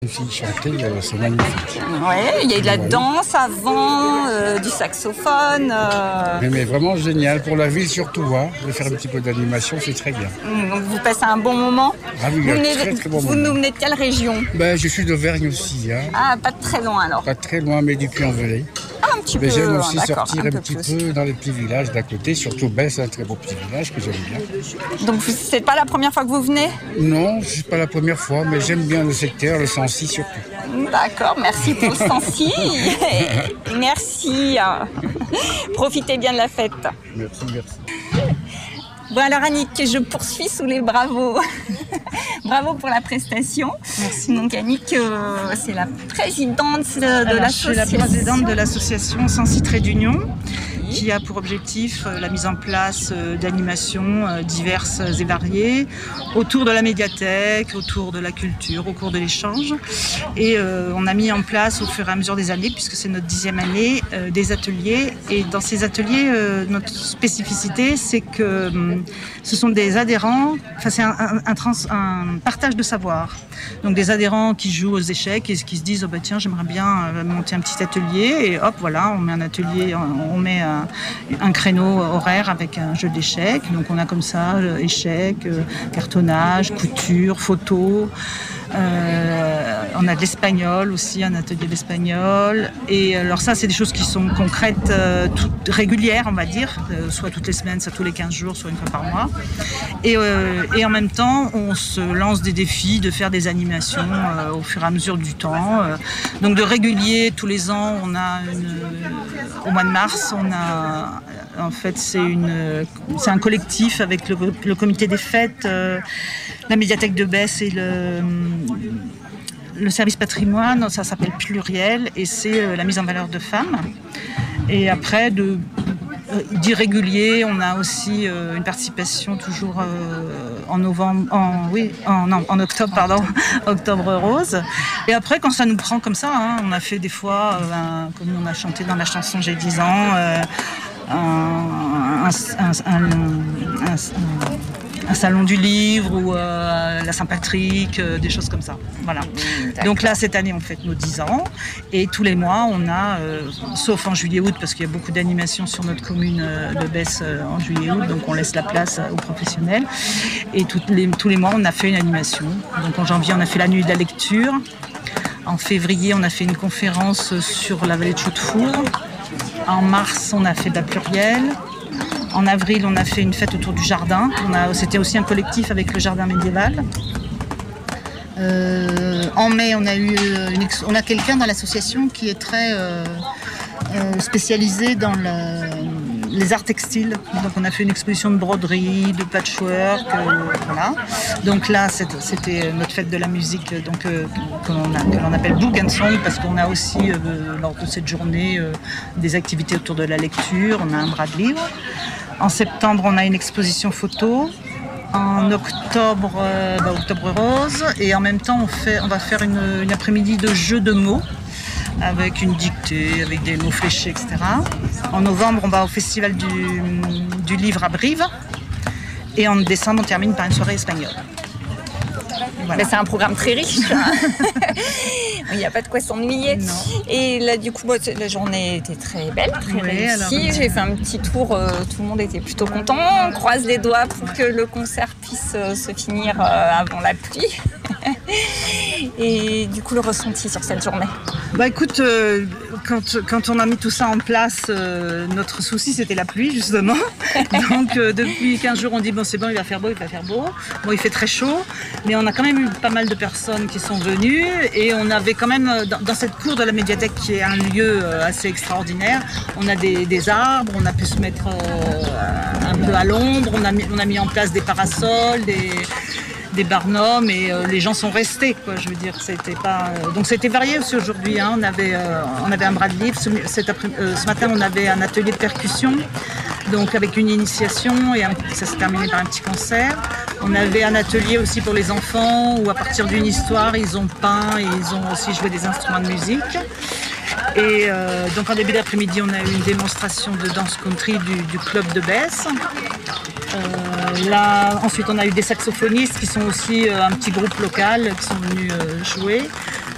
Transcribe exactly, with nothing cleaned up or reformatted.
Les filles chantaient, euh, c'est magnifique. Oui, il y a eu de la danse avant, euh, du saxophone. Euh... Mais, mais vraiment génial, pour la ville surtout, hein, de faire un petit peu d'animation, c'est très bien. Donc vous passez un bon moment. Ah oui, vous un venez, très très bon vous moment. nous venez de quelle région? Ben, je suis d'Auvergne aussi, hein. Ah, pas de très loin alors. Pas très loin, mais du Puy-en-Velay. Ah, un petit Mais peu. j'aime aussi D'accord, sortir un, un, peu petit plus. peu dans les petits villages d'à côté, surtout Besse, c'est un très beau petit village que j'aime bien. Donc c'est pas la première fois que vous venez? Non, c'est pas la première fois, mais j'aime bien le secteur, le Sancy surtout. D'accord, merci pour le Sancy. Merci. Profitez bien de la fête. Merci, merci. Bon alors Annick, je poursuis sous les bravos. Bravo pour la prestation. Merci. Donc Annick, euh, c'est la présidente de Alors, l'association. Je suis la présidente de l'association Sancy Trait d'Union, qui a pour objectif euh, la mise en place euh, d'animations euh, diverses et variées autour de la médiathèque, autour de la culture, au cours de l'échange. Et euh, on a mis en place au fur et à mesure des années, puisque c'est notre dixième année, euh, des ateliers. Et dans ces ateliers, euh, notre spécificité, c'est que euh, ce sont des adhérents, enfin c'est un, un, un, trans, un partage de savoir. Donc des adhérents qui jouent aux échecs et qui se disent oh bah tiens j'aimerais bien monter un petit atelier et hop voilà on met un atelier, on met un, un créneau horaire avec un jeu d'échecs. Donc on a comme ça échecs, cartonnage, couture, photo. Euh, on a de l'espagnol aussi, un atelier d'espagnol. Et alors ça, c'est des choses qui sont concrètes, euh, toutes régulières, on va dire, euh, soit toutes les semaines, soit tous les quinze jours, soit une fois par mois. Et, euh, et en même temps, on se lance des défis de faire des animations euh, au fur et à mesure du temps. Euh, donc de régulier, tous les ans, on a une, au mois de mars, on a en fait c'est une, c'est un collectif avec le, le comité des fêtes. Euh, la médiathèque de Besse et le, le service patrimoine, ça s'appelle Pluriel et c'est la mise en valeur de femmes. Et après, de, d'irrégulier, on a aussi une participation toujours en novembre, en, oui, en, non, en octobre, pardon, octobre rose. Et après, quand ça nous prend comme ça, hein, on a fait des fois, un, comme on a chanté dans la chanson J'ai dix ans, euh, un, un, un, un, un un salon du livre ou euh, la Saint-Patrick, euh, des choses comme ça. Voilà. D'accord. Donc là, cette année, on fête nos dix ans. Et tous les mois, on a, euh, sauf en juillet-août, parce qu'il y a beaucoup d'animations sur notre commune euh, de Besse euh, en juillet-août, donc on laisse la place euh, aux professionnels. Et toutes les, tous les mois, on a fait une animation. Donc en janvier, on a fait la nuit de la lecture. En février, on a fait une conférence sur la vallée de Chaux-de-Four. En mars, on a fait de la Pluriel. En avril, on a fait une fête autour du jardin. On a, c'était aussi un collectif avec le jardin médiéval. Euh, en mai, on a eu une, on a quelqu'un dans l'association qui est très euh, euh, spécialisé dans le, les arts textiles. Donc, on a fait une exposition de broderie, de patchwork, euh, voilà. Donc là, c'était notre fête de la musique, donc euh, que l'on, a, que l'on appelle Book and Song, parce qu'on a aussi euh, lors de cette journée euh, des activités autour de la lecture. On a un bras de livre. En septembre, on a une exposition photo. En octobre, euh, bah, octobre rose. Et en même temps, on, fait, on va faire une, une après-midi de jeux de mots avec une dictée, avec des mots fléchés, et cetera. En novembre, on va au festival du, du livre à Brive. Et en décembre, on termine par une soirée espagnole. Voilà. C'est un programme très riche. Il n'y a pas de quoi s'ennuyer. Non. Et là, du coup, la journée était très belle, très oui, réussie. Alors... J'ai fait un petit tour, euh, tout le monde était plutôt content. On croise les doigts pour que le concert puisse euh, se finir euh, avant la pluie. Et du coup, le ressenti sur cette journée? Bah écoute, euh, quand, quand on a mis tout ça en place, euh, notre souci c'était la pluie justement. Donc euh, depuis quinze jours on dit bon c'est bon il va faire beau, il va faire beau. Bon il fait très chaud, mais on a quand même eu pas mal de personnes qui sont venues et on avait quand même dans, dans cette cour de la médiathèque qui est un lieu euh, assez extraordinaire, on a des, des arbres, on a pu se mettre euh, un peu à l'ombre, on a mis, on a mis en place des parasols, des... des barnums et euh, les gens sont restés quoi, je veux dire c'était pas euh... donc c'était varié aussi aujourd'hui hein. on avait euh, on avait un bras de livre ce, cet après... euh, ce matin on avait un atelier de percussion donc avec une initiation et un... ça s'est terminé par un petit concert. On avait un atelier aussi pour les enfants où à partir d'une histoire ils ont peint et ils ont aussi joué des instruments de musique. Et euh, donc en début d'après-midi, on a eu une démonstration de danse country du, du club de Besse. Euh, là, ensuite, on a eu des saxophonistes qui sont aussi euh, un petit groupe local qui sont venus euh, jouer.